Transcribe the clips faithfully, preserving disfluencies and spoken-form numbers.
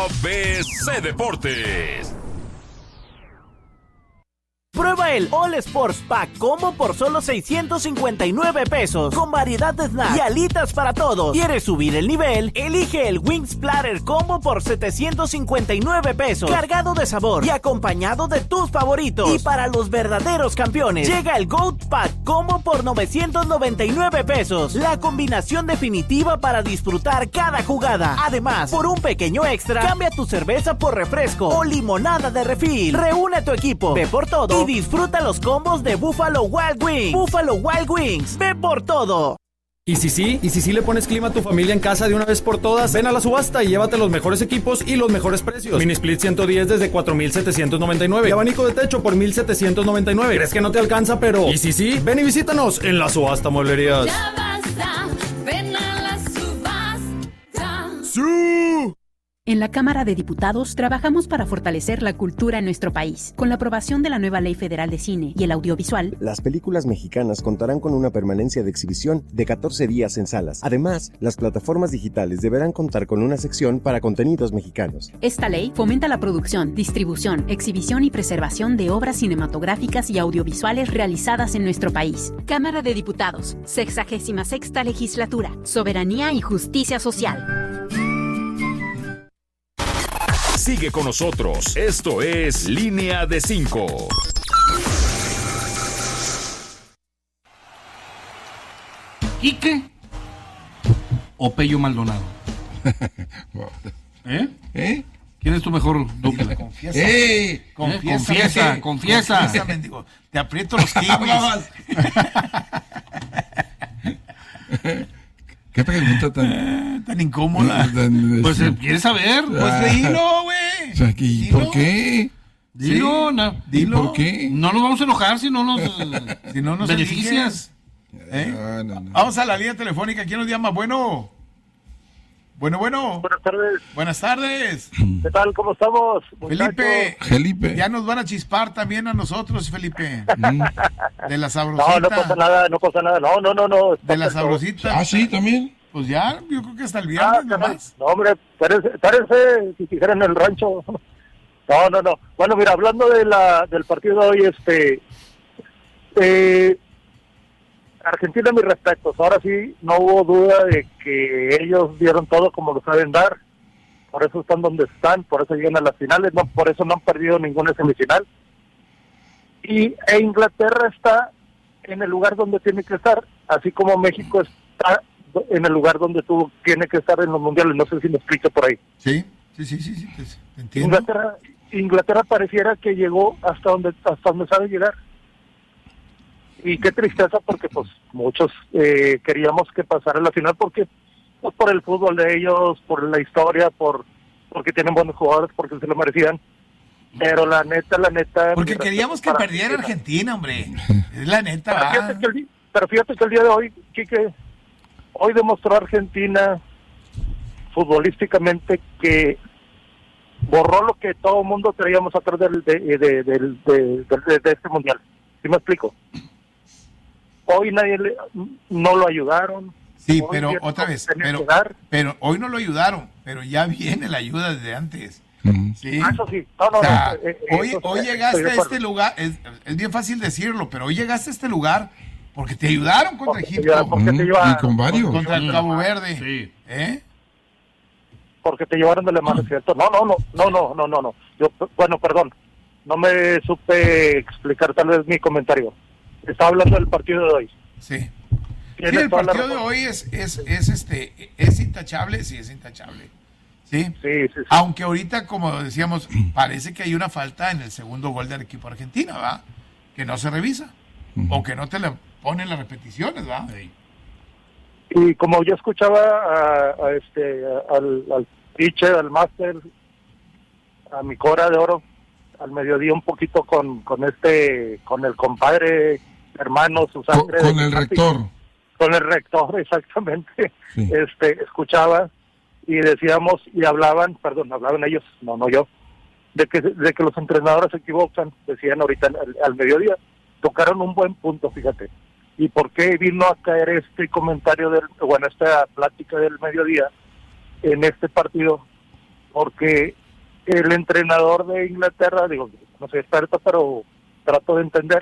A B C Deportes. Prueba el All Sports Pack Combo por solo seiscientos cincuenta y nueve pesos, con variedad de snacks y alitas para todos. ¿Quieres subir el nivel? Elige el Wings Platter Combo por setecientos cincuenta y nueve pesos, cargado de sabor y acompañado de tus favoritos. Y para los verdaderos campeones, llega el Goat Pack Combo por novecientos noventa y nueve pesos, la combinación definitiva para disfrutar cada jugada. Además, por un pequeño extra, cambia tu cerveza por refresco o limonada de refil. Reúne tu equipo, ve por todo y disfruta los combos de Buffalo Wild Wings. Buffalo Wild Wings, ve por todo. ¿Y si sí? ¿Y si sí le pones clima a tu familia en casa de una vez por todas? Ven a la subasta y llévate los mejores equipos y los mejores precios. Mini Split ciento diez desde cuatro mil setecientos noventa y nueve y abanico de techo por mil setecientos noventa y nueve. ¿Crees que no te alcanza? Pero ¿y si sí? Ven y visítanos en la subasta Mueblerías. Ya basta, ven a la subasta. ¡Sí! En la Cámara de Diputados trabajamos para fortalecer la cultura en nuestro país. Con la aprobación de la nueva Ley Federal de Cine y el Audiovisual, las películas mexicanas contarán con una permanencia de exhibición de catorce días en salas. Además, las plataformas digitales deberán contar con una sección para contenidos mexicanos. Esta ley fomenta la producción, distribución, exhibición y preservación de obras cinematográficas y audiovisuales realizadas en nuestro país. Cámara de Diputados, sexagésima sexta Legislatura, Soberanía y Justicia Social. Sigue con nosotros. Esto es Línea de Cinco. ¿Quique o Pello Maldonado? ¿Eh? ¿Eh? ¿Quién es tu mejor dupla? Confiesa. ¡Eh! Confiesa, confiesa. Confiesa, confiesa mendigo. Te aprieto los kiwis. ¿Qué pregunta tan, eh, tan incómoda? Tan, pues, ¿quieres saber? Pues dilo, güey. O sea, ¿y dilo. por qué? Dilo, sí, no. Dilo. ¿Por qué? No nos vamos a enojar si no nos, si no nos beneficias. ¿Eh? No, no, no. Vamos a la línea telefónica. ¿Quién nos llama? Bueno. Bueno, bueno. Buenas tardes. Buenas tardes. ¿Qué tal? ¿Cómo estamos? Felipe. Felipe. Ya nos van a chispar también a nosotros, Felipe. De la No, sabrosita. no pasa nada, no pasa nada. No, no, no, no. De la sabrosita. Ah, sí, también. Pues ya, yo creo que hasta el viernes Ah, nomás. no, hombre, parece, parece si dijera en el rancho. No, no, no. Bueno, mira, hablando de la del partido de hoy, este... Eh, Argentina, mis respetos. Ahora sí, no hubo duda de que ellos dieron todo como lo saben dar. Por eso están donde están, por eso llegan a las finales, no, por eso no han perdido ninguna semifinal. Y e Inglaterra está en el lugar donde tiene que estar, así como México está en el lugar donde tú tiene que estar en los mundiales. No sé si me explico por ahí. Sí, sí, sí, sí, sí, te entiendo. Inglaterra, Inglaterra pareciera que llegó hasta donde hasta donde sabe llegar. Y qué tristeza, porque pues muchos eh, queríamos que pasara la final, porque pues, por el fútbol de ellos, por la historia, por porque tienen buenos jugadores, porque se lo merecían. Pero la neta, la neta... Porque queríamos que perdiera Argentina, hombre. Es la neta, pero fíjate, que el, pero fíjate que el día de hoy, Quique, hoy demostró Argentina futbolísticamente que borró lo que todo el mundo creíamos atrás del, de, de, de, de, de, de, de este mundial. ¿Sí me explico? Hoy nadie le, no lo ayudaron. Sí, pero otra vez, pero, pero hoy no lo ayudaron, pero ya viene la ayuda desde antes. Uh-huh. Sí. Ah, eso sí. No, no, o sea, no, eh, hoy, eso, hoy eh, llegaste a este lugar, es, es bien fácil decirlo, pero hoy llegaste a este lugar porque te ayudaron contra porque Egipto. Te, porque te llevaron, y con varios. Contra el Cabo Verde. Sí. ¿Eh? Porque te llevaron de la mano, ¿cierto? No, no, no, no, no, no, no, no. Yo, bueno, perdón, no me supe explicar tal vez mi comentario. Estaba hablando del partido de hoy. Sí. Sí, el partido de hoy es, es, es, este, es intachable, sí, es intachable. ¿Sí? Sí, sí, sí. Aunque ahorita, como decíamos, parece que hay una falta en el segundo gol del equipo argentino, ¿va? Que no se revisa. Uh-huh. O que no te le ponen las repeticiones, ¿va? Sí. Y como yo escuchaba a, a este, a, al, al pitcher, al máster, a mi Cora de Oro, al mediodía un poquito con, con este, con el compadre, hermano, su sangre. Con, con el rector. Con el rector, exactamente. Sí. Este, escuchaba y decíamos, y hablaban, perdón, hablaban ellos, no, no yo, de que de que los entrenadores se equivocan, decían ahorita al, al mediodía. Tocaron un buen punto, fíjate. ¿Y por qué vino a caer este comentario, del, bueno, esta plática del mediodía en este partido? porque el entrenador de Inglaterra, digo, no soy experto, pero trato de entender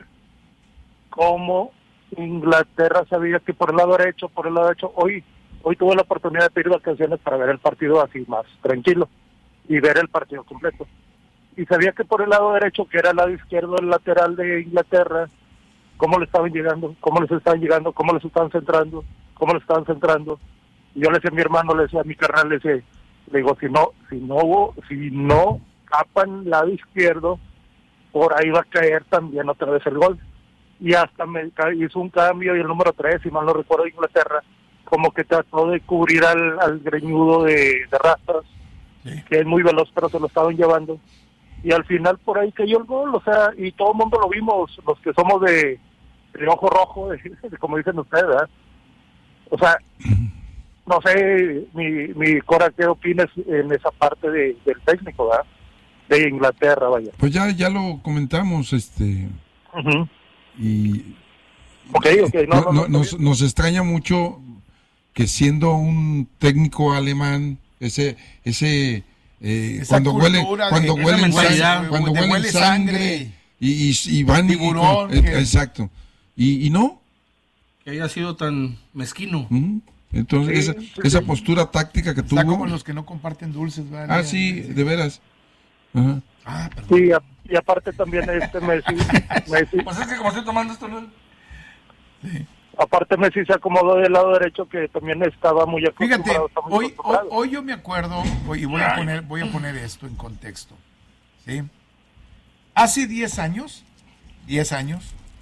cómo Inglaterra sabía que por el lado derecho, por el lado derecho, hoy hoy tuve la oportunidad de pedir vacaciones para ver el partido así más tranquilo y ver el partido completo. Y sabía que por el lado derecho, que era el lado izquierdo, el lateral de Inglaterra, cómo le estaban llegando, cómo les estaban llegando, cómo les estaban centrando, cómo les estaban centrando. Y yo le decía a mi hermano, le decía a mi carnal, le decía, le digo, si no, si no hubo, si no tapan el lado izquierdo, por ahí va a caer también otra vez el gol. Y hasta me hizo un cambio y el número tres, si mal no recuerdo, de Inglaterra, como que trató de cubrir al, al greñudo de, de Rastas, sí, que es muy veloz, pero se lo estaban llevando. Y al final por ahí cayó el gol, o sea, y todo el mundo lo vimos, los que somos de, de ojo rojo, de, de, como dicen ustedes, ¿verdad? O sea, no sé, mi, mi Cora, ¿qué opinas en esa parte de, del técnico, ¿verdad? De Inglaterra, vaya. Pues ya, ya lo comentamos, este... Uh-huh. Y... Okay, okay. No, no, no, no, no, nos, nos extraña mucho que siendo un técnico alemán, ese... ese eh, cuando huele cuando huele sangre, cuando huele, huele sangre, sangre y, y, y van tiburón, y, que... exacto y, y no que haya sido tan mezquino. Uh-huh. Entonces sí, esa, sí, esa sí. postura táctica que tuvo. Está como los que no comparten dulces, ¿vale? Ah, sí, de veras. Uh-huh. Ah, perdón. Sí, a, y aparte también este Messi, Messi. Pues es que como estoy tomando esto, ¿no? Sí. Aparte Messi se acomodó del lado derecho, que también estaba muy acostumbrado. Fíjate, muy hoy, hoy, hoy yo me acuerdo, hoy, y voy a poner, voy a poner esto en contexto, ¿sí? Hace diez años, diez años,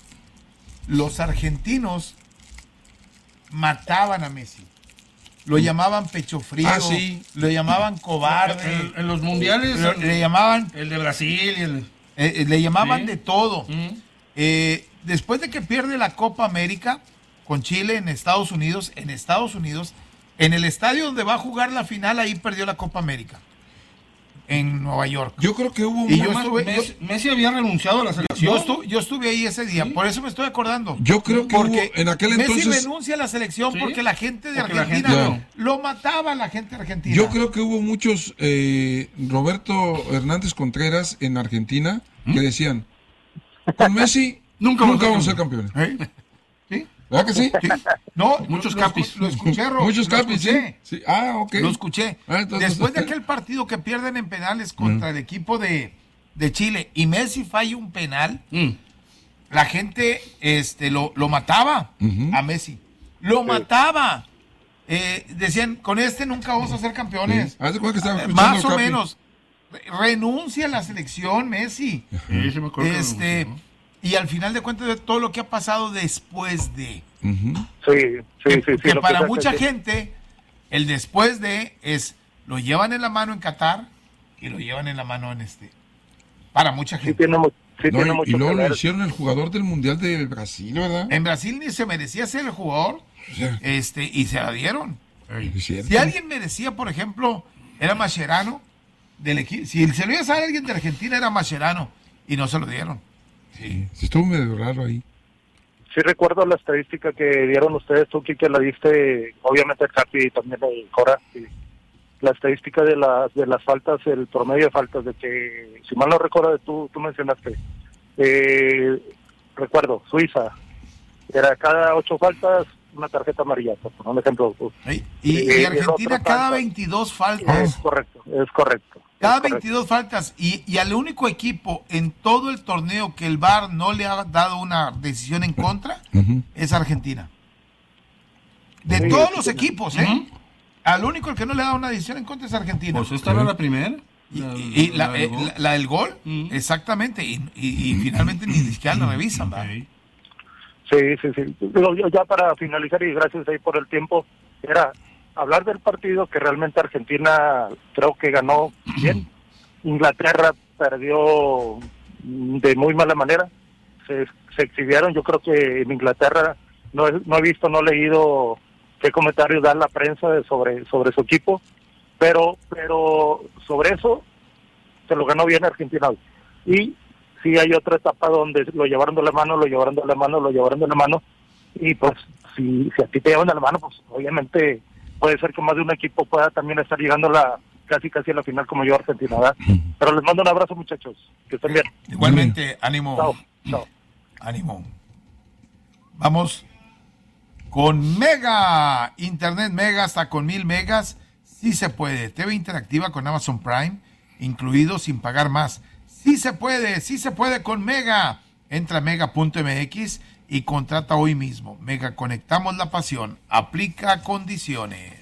los argentinos mataban a Messi. Lo llamaban pecho frío, ah, sí. lo llamaban cobarde. En, en los mundiales, lo, el, le llamaban... El de Brasil. Y el... eh, le llamaban ¿sí? de todo. ¿Mm? Eh, después de que pierde la Copa América con Chile en Estados Unidos, en Estados Unidos, en el estadio donde va a jugar la final, ahí perdió la Copa América. En Nueva York. Yo creo que hubo... Y yo estuve, Messi, yo, Messi había renunciado a la selección. Yo estuve, yo estuve ahí ese día, ¿sí? Por eso me estoy acordando. Yo creo que porque hubo, en aquel Messi entonces... Messi renuncia a la selección, ¿sí? Porque la gente de porque Argentina gente, no. lo mataba a la gente argentina. Yo creo que hubo muchos eh, Roberto Hernández Contreras en Argentina ¿Mm? que decían, con Messi nunca, nunca vamos a ser campeones. ¿Eh? ¿Sí? ¿Verdad que sí? sí. No, muchos lo, capis. Lo escuché, Ro, Muchos lo capis, escuché. ¿sí? Sí. Ah, ok. Lo escuché. Ah, entonces... Después de aquel partido que pierden en penales contra mm. el equipo de, de Chile y Messi falla un penal, mm. la gente este, lo, lo mataba uh-huh. a Messi. Lo sí. mataba. Eh, decían, con este nunca vamos a ser campeones. Sí. ¿Hace cuánto que estaba Más o capi? menos. Renuncia a la selección, Messi. Sí, se me acuerdo este... ¿no? Y al final de cuentas de todo lo que ha pasado después de... Uh-huh. Sí, sí, sí. Que, sí, que para que mucha sí. gente, el después de es, lo llevan en la mano en Qatar y lo llevan en la mano en este... Para mucha gente. Sí, tiene, sí, no, tiene y, mucho y luego que ver. lo hicieron el jugador del Mundial de Brasil, ¿verdad? En Brasil ni se merecía ser el jugador, o sea, este y se la dieron. Es si alguien merecía, por ejemplo, era Mascherano, del equipo. Si se lo iba a dar a alguien de Argentina, era Mascherano, y no se lo dieron. Sí, sí estuvo medio raro ahí. Sí recuerdo la estadística que dieron ustedes, tú, que la diste, obviamente el Capi y también el Cora, y la estadística de las de las faltas, el promedio de faltas, de que, si mal no recuerdo, tú, tú mencionaste, eh, recuerdo, Suiza, era cada ocho faltas una tarjeta amarilla, por un ejemplo. Y, y, eh, y Argentina cada falta, veintidós faltas. Es correcto, es correcto. Cada veintidós faltas, y, y al único equipo en todo el torneo que el V A R no le ha dado una decisión en contra, uh-huh. es Argentina. De sí, todos sí, los sí. equipos, ¿eh? Uh-huh. Al único el que no le ha dado una decisión en contra es Argentina. Pues esta era uh-huh. la primera. Y, y, y la, la, la, la, la del gol, uh-huh. exactamente, y, y, y finalmente ni siquiera lo revisan, ¿verdad? Okay. Sí, sí, sí. Digo, yo ya para finalizar, y gracias ahí por el tiempo, era... hablar del partido que realmente Argentina creo que ganó bien. Inglaterra perdió de muy mala manera. Se, se exhibieron. Yo creo que en Inglaterra no, no he visto, no he leído qué comentarios da la prensa de sobre sobre su equipo, pero pero sobre eso se lo ganó bien Argentina. Y sí hay otra etapa donde lo llevaron de la mano, lo llevaron de la mano, lo llevaron de la mano, y pues si, si a ti te llevan de la mano, pues obviamente puede ser que más de un equipo pueda también estar llegando a la, casi casi en la final como yo Argentina, ¿verdad? Pero les mando un abrazo, muchachos, que estén bien. Igualmente, ánimo. Chao, chao. Ánimo. Vamos con Mega, Internet Mega hasta con mil megas, sí se puede. T V interactiva con Amazon Prime, incluido sin pagar más. Sí se puede, sí se puede con Mega. Entra a mega punto m x y contrata hoy mismo. Mega, conectamos la pasión. Aplica condiciones.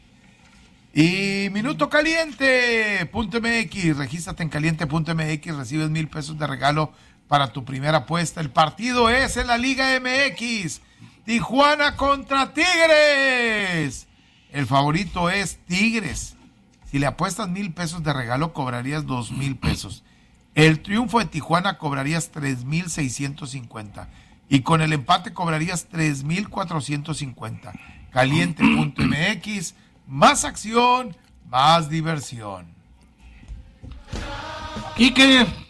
Y Minuto Caliente punto m x. Regístrate en caliente punto m x. Recibes mil pesos de regalo para tu primera apuesta. El partido es en la Liga M X. Tijuana contra Tigres. El favorito es Tigres. Si le apuestas mil pesos de regalo, cobrarías dos mil pesos. El triunfo de Tijuana cobrarías tres mil seiscientos cincuenta. Y con el empate cobrarías tres mil cuatrocientos cincuenta. caliente punto m x. Más acción, más diversión. Quique.